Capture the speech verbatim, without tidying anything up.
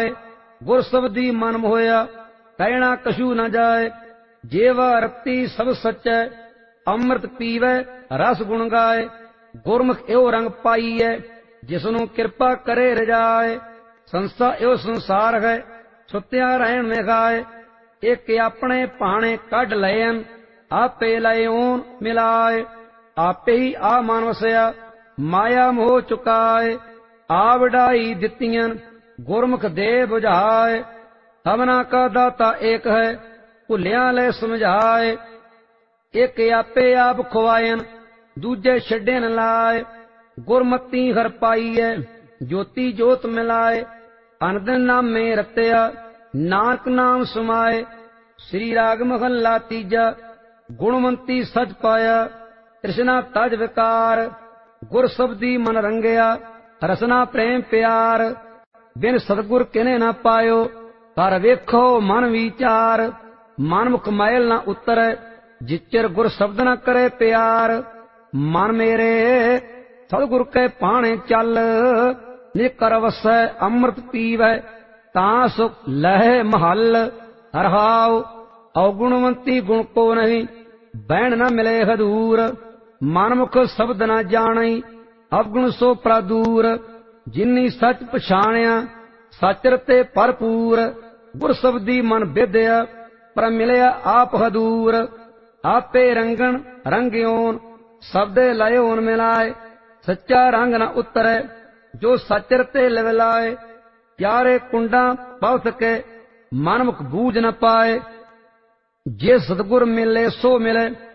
पाए। गुर शब्दी मन मोहया कहना कछु न जाए। जेवा रत्ती सब सच्चै अमृत पीवै रस गुण गाए। गुरमुख एवं रंग पाईए जिसनु कृपा करे रजाए। संस्था एवं संसार है सुत्या रहन में गाए। एक अपने पाने कढ लयन आपे लयोन मिलाए। आपे ही आ मान वसया माया मोह चुकाए। आ वडाई दित्तियां गुरमुख दे बुझाए। सबना का दाता एक है भुलिया ले समझाए। एक आपे आप खुआयन दूजे छड्डे न लाए। गुरमती हर पाईए ज्योति जोत मिलाए। अनदन नाम में रत्या नानक नाम समाए। श्री राग महला तीजा गुणवंती सच पाया। कृष्णा तज विकार गुर शब्दी मन रंगया। रसना प्रेम प्यार बिन सतगुर किने न पायो। कर वेखो मन विचार मनमुख मैल न उतरै। जिचर गुर शब्द न करे प्यार। मन मेरे सतगुर के पाणे चल। निज कर वसै अमृत पीवै तां सुख लहे महल। हरहाव अवगुणवंती गुण को नहीं बैण न मिले हदूर। मनमुख शब्द न जाणई अवगुण सो प्रादूर। जिन्नी सच पछाणिया सच रते भरपूर। गुर शब्दी मन विद्या पर मिलिया आप हदूर। आपे रंगन रंग्योन शब्दे लयोन मिलाए। सच्चा रंग न उतरै जो सच रते लवलाए। प्यारे कुंडा पव सके मनमुख बूझ न पाए। जे सतगुर मिले सो मिले